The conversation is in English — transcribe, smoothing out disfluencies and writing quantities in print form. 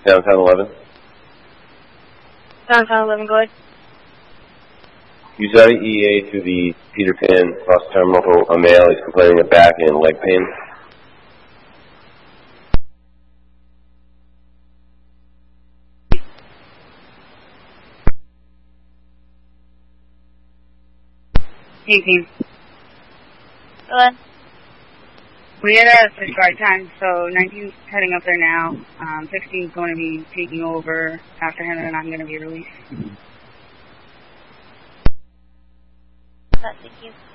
Downtown 11. Downtown 11, go ahead. Use EA to the Peter Pan cross terminal for a male. He's complaining of back and leg pain. Team. Go ahead. We had a 6 guard time, so 19's heading up there now. 16's going to be taking over after him, and I'm going to be released. Thank you.